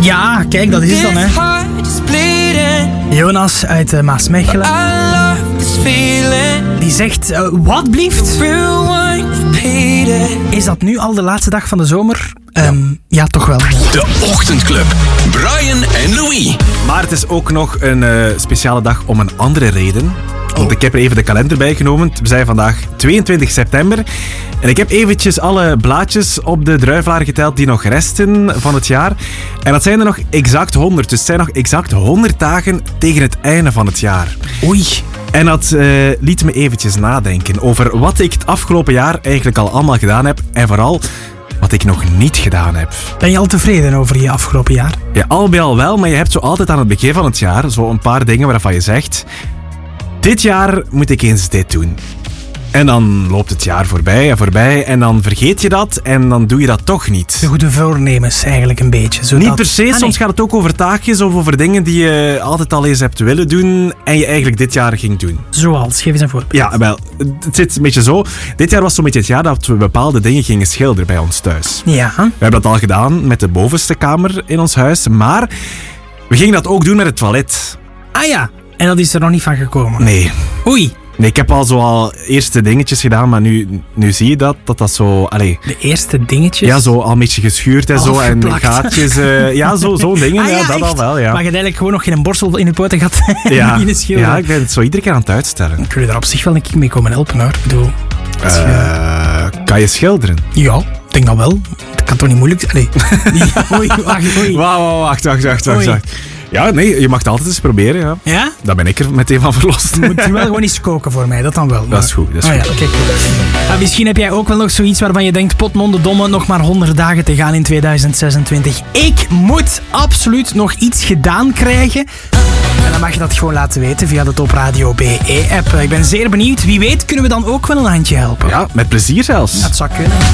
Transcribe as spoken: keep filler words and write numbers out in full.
Ja, kijk, dat is het dan, hè. Jonas uit uh, Maasmechelen. Die zegt, uh, wat blieft? Is dat nu al de laatste dag van de zomer? Um, ja. ja, toch wel. De Ochtendclub. Brian en Louis. Maar het is ook nog een uh, speciale dag om een andere reden. Want ik heb er even de kalender bij genomen. We zijn vandaag tweeëntwintig september. En ik heb eventjes alle blaadjes op de druivelaar geteld die nog resten van het jaar. En dat zijn er nog exact honderd. Dus het zijn nog exact honderd dagen tegen het einde van het jaar. Oei. En dat uh, liet me eventjes nadenken over wat ik het afgelopen jaar eigenlijk al allemaal gedaan heb. En vooral wat ik nog niet gedaan heb. Ben je al tevreden over je afgelopen jaar? Ja, al bij al wel. Maar je hebt zo altijd aan het begin van het jaar zo een paar dingen waarvan je zegt... Dit jaar moet ik eens dit doen. En dan loopt het jaar voorbij en voorbij en dan vergeet je dat en dan doe je dat toch niet. De goede voornemens eigenlijk een beetje. Zodat... Niet per se, ah, nee. Soms gaat het ook over taakjes of over dingen die je altijd al eens hebt willen doen en je eigenlijk dit jaar ging doen. Zoals? Geef eens een voorbeeld. Ja, wel, het zit een beetje zo. Dit jaar was zo'n beetje het jaar dat we bepaalde dingen gingen schilderen bij ons thuis. Ja. We hebben dat al gedaan met de bovenste kamer in ons huis, maar we gingen dat ook doen met het toilet. Ah ja. En dat is er nog niet van gekomen? Nee. Oei. Nee, ik heb al zo al eerste dingetjes gedaan, maar nu, nu zie je dat, dat dat zo... Allee, de eerste dingetjes? Ja, zo al een beetje geschuurd en zo. En gaatjes. Uh, ja, zo, zo'n dingen. Ah, ja, ja, dat echt? al wel, ja. Maar je hebt eigenlijk gewoon nog geen borstel in de poten gehad ja. in de schilder. Ja, ik ben het zo iedere keer aan het uitstellen. Ik wil je daar op zich wel een keer mee komen helpen, hoor. Ik bedoel... Uh, je... Kan je schilderen? Ja, ik denk dat wel. Dat kan toch niet moeilijk zijn? Allee. Oei, wacht, oei. Wacht, wacht, wacht, wacht, wacht, wacht. Ja, nee, je mag het altijd eens proberen. Ja? Ja? Daar ben ik er meteen van verlost. Je moet je wel gewoon eens koken voor mij, dat dan wel. Maar... Dat is goed, dat is oh, goed. Ja, okay, cool. ah, misschien heb jij ook wel nog zoiets waarvan je denkt, potmondendomme, nog maar honderd dagen te gaan in tweeduizend zesentwintig. Ik moet absoluut nog iets gedaan krijgen. En dan mag je dat gewoon laten weten via de Top Radio B E-app. Ik ben zeer benieuwd. Wie weet kunnen we dan ook wel een handje helpen. Ja, met plezier zelfs. Dat zou kunnen.